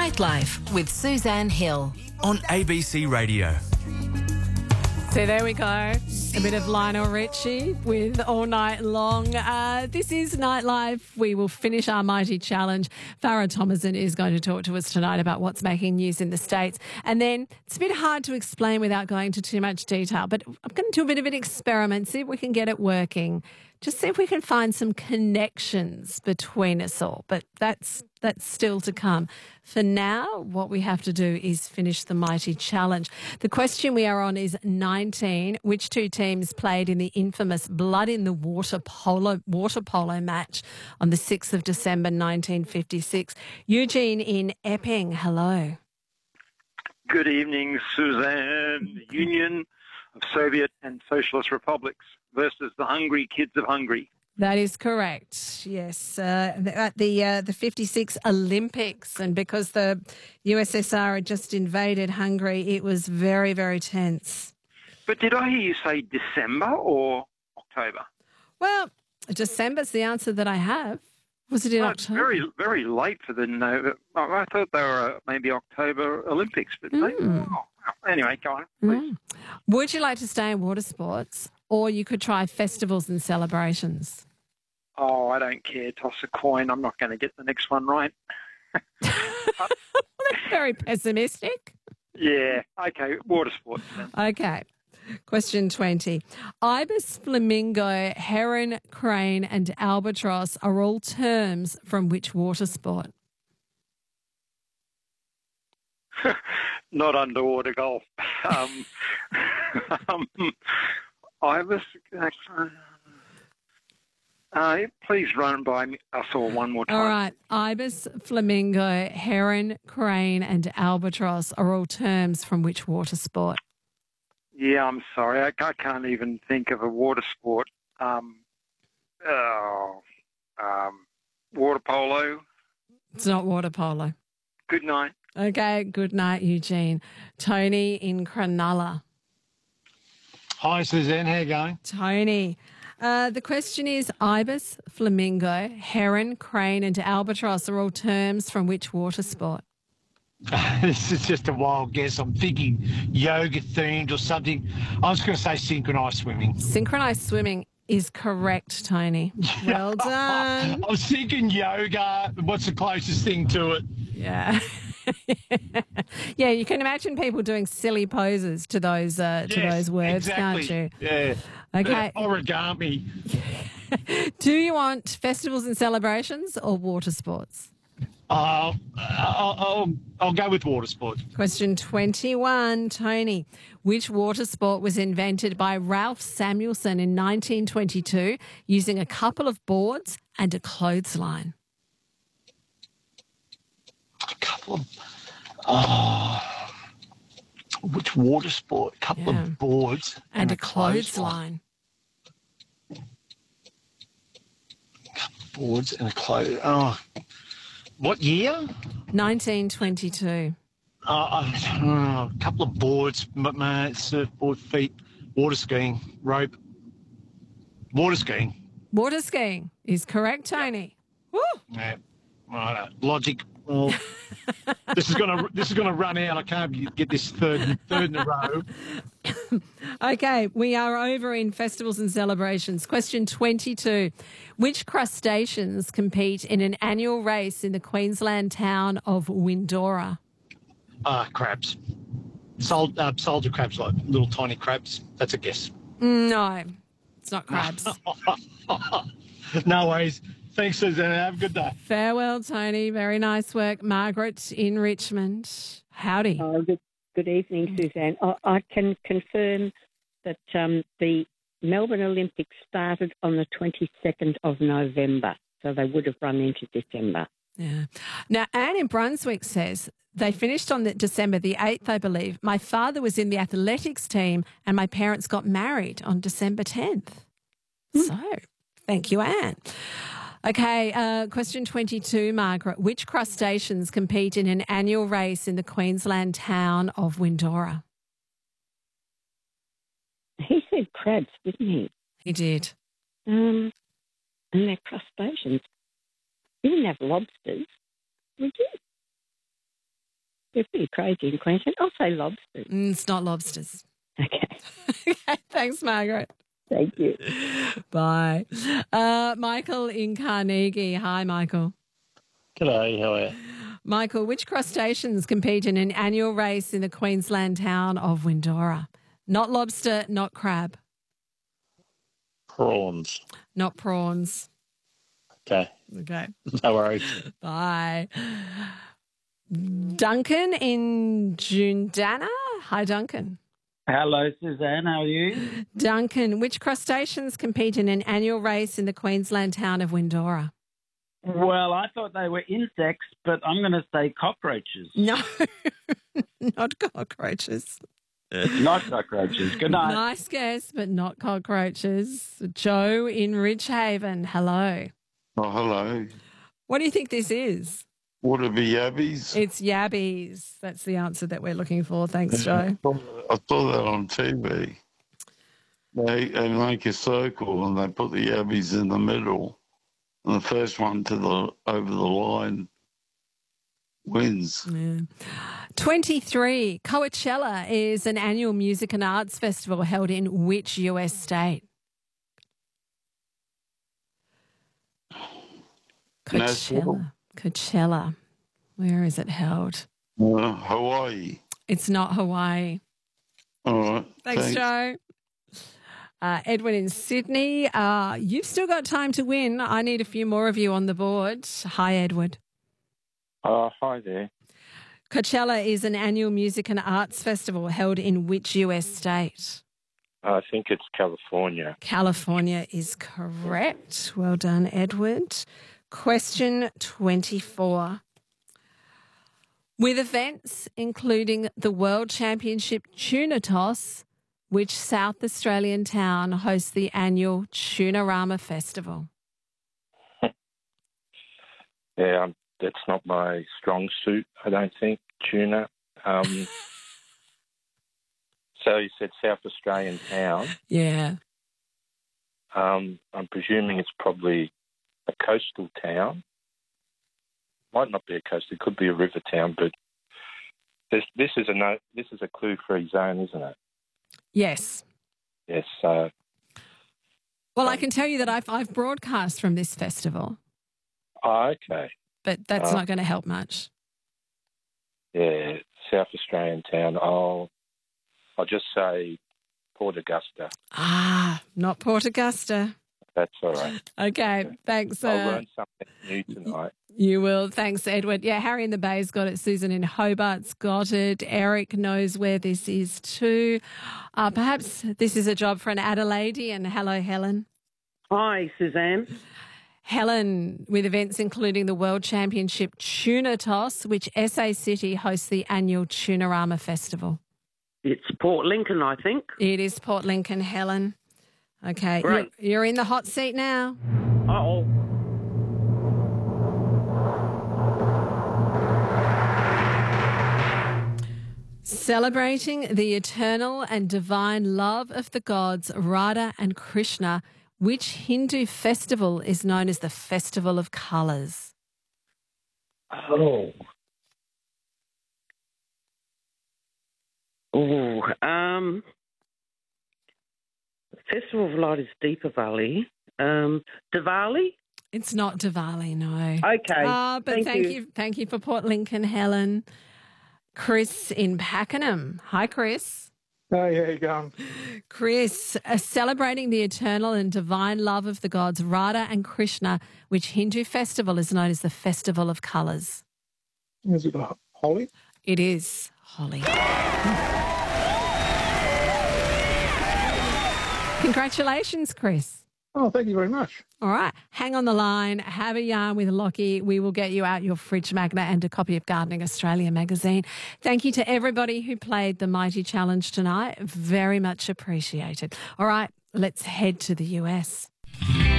Nightlife with Suzanne Hill on ABC Radio. So there we go. A bit of Lionel Richie with All Night Long. This is Nightlife. We will finish our mighty challenge. Farah Thomason is going to talk to us tonight about what's making news in the States. And then it's a bit hard to explain without going into too much detail, but I'm going to do a bit of an experiment, see if we can get it working. Just see if we can find some connections between us all. But that's still to come. For now, what we have to do is finish the mighty challenge. The question we are on is 19. Which two teams played in the infamous Blood in the Water polo match on the 6th of December 1956? Eugene in Epping, hello. Good evening, Suzanne. The Union of Soviet and Socialist Republics versus the Hungry Kids of Hungary. That is correct, yes. At the 56 Olympics, and because the USSR had just invaded Hungary, it was very, very tense. But did I hear you say December or October? Well, December's the answer that I have. Was it in October? It's very, very late for the November. I thought they were maybe October Olympics, but anyway, go on, please. Would you like to stay in water sports, or you could try festivals and celebrations? Oh, I don't care. Toss a coin. I'm not going to get the next one right. That's very pessimistic. Yeah. Okay. Water sports then. Okay. Question 20. Ibis, flamingo, heron, crane and albatross are all terms from which water sport? Not underwater golf. Ibis. Please run by us all one more time. All right. Ibis, flamingo, heron, crane and albatross are all terms from which water sport? Yeah, I'm sorry. I can't even think of a water sport. Water polo. It's not water polo. Good night. Okay, good night, Eugene. Tony in Cronulla. Hi, Suzanne. How you going? Tony. The question is ibis, flamingo, heron, crane and albatross are all terms from which water sport? This is just a wild guess. I'm thinking yoga-themed or something. I was going to say synchronised swimming. Synchronised swimming is correct, Tony. Well done. I was thinking yoga. What's the closest thing to it? Yeah. Yeah, you can imagine people doing silly poses to those words, exactly. Can't you? Yeah. Okay. Origami. Do you want festivals and celebrations or water sports? I'll go with water sports. Question 21, Tony. Which water sport was invented by Ralph Samuelson in 1922 using a couple of boards and a clothesline? A couple of... which water sport? A couple of boards and a clothesline. A couple of boards and a clothesline. What year? 1922. A couple of boards, surfboard, feet, water skiing, rope. Water skiing. Water skiing is correct, Tony. Woo! Yeah, right. Logic. Well, this is gonna run out. I can't get this third in a row. Okay, we are over in festivals and celebrations. Question 22. Which crustaceans compete in an annual race in the Queensland town of Windora? Crabs. Soldier crabs, like little tiny crabs. That's a guess. No, it's not crabs. No worries. Thanks, Suzanne. Have a good day. Farewell, Tony. Very nice work. Margaret in Richmond. Howdy. Good evening, Suzanne. I can confirm that the Melbourne Olympics started on the 22nd of November, so they would have run into December. Yeah. Now, Anne in Brunswick says they finished on December the 8th, I believe. My father was in the athletics team and my parents got married on December 10th. So, thank you, Anne. Okay, question 22, Margaret. Which crustaceans compete in an annual race in the Queensland town of Windora? He said crabs, didn't he? He did. And they're crustaceans. You didn't have lobsters, would you? They're pretty crazy in Queensland. I'll say lobsters. It's not lobsters. Okay. Okay, thanks, Margaret. Thank you. Bye. Michael in Carnegie. Hi, Michael. G'day, how are you? Michael, which crustaceans compete in an annual race in the Queensland town of Windora? Not lobster, not crab. Prawns. Not prawns. Okay, Okay. no worries. Bye. Duncan in Jundana. Hi, Duncan. Hello, Suzanne. How are you? Duncan, which crustaceans compete in an annual race in the Queensland town of Windora? Well, I thought they were insects, but I'm going to say cockroaches. No, not cockroaches. Not cockroaches. Good night. Nice guess, but not cockroaches. Joe in Ridgehaven. Hello. Oh, hello. What do you think this is? Would it be yabbies? It's yabbies. That's the answer that we're looking for. Thanks, Joe. I saw that on TV. They make a circle and they put the yabbies in the middle. And the first one over the line wins. Yeah. 23. Coachella is an annual music and arts festival held in which US state? Coachella. Where is it held? Hawaii. It's not Hawaii. All right. Thanks, Joe. Edwin in Sydney. You've still got time to win. I need a few more of you on the board. Hi, Edward. Hi there. Coachella is an annual music and arts festival held in which US state? I think it's California. California is correct. Well done, Edward. Question 24. With events including the World Championship Tuna Toss, which South Australian town hosts the annual Tunarama Festival? Yeah, that's not my strong suit, I don't think, tuna. So you said South Australian town. Yeah. I'm presuming it's probably a coastal town. Might not be a coastal, it could be a river town, but this is a clue-free zone, isn't it? Yes. Yes. Well, I can tell you that I've broadcast from this festival. Oh, okay. But that's not going to help much. Yeah, South Australian town. I'll just say Port Augusta. Not Port Augusta. That's all right. Okay, thanks. I'll learn something new tonight. You will. Thanks, Edward. Yeah, Harry in the Bay's got it. Susan in Hobart's got it. Eric knows where this is too. Perhaps this is a job for an Adelaidean. Hello, Helen. Hi, Suzanne. Helen, with events including the World Championship Tuna Toss, which SA City hosts the annual Tunarama Festival. It's Port Lincoln, I think. It is Port Lincoln, Helen. Okay, you're in the hot seat now. Uh-oh. Celebrating the eternal and divine love of the gods Radha and Krishna, which Hindu festival is known as the Festival of Colours? Oh. Festival of Light is Deepavali. Diwali? It's not Diwali, no. Okay. But thank you for Port Lincoln, Helen. Chris in Pakenham. Hi, Chris. Hey, how you going? Chris, celebrating the eternal and divine love of the gods Radha and Krishna, which Hindu festival is known as the Festival of Colours. Is it Holi? It is Holi. Congratulations, Chris. Oh, thank you very much. All right. Hang on the line. Have a yarn with Lockie. We will get you out your fridge magnet and a copy of Gardening Australia magazine. Thank you to everybody who played the Mighty Challenge tonight. Very much appreciated. All right. Let's head to the US.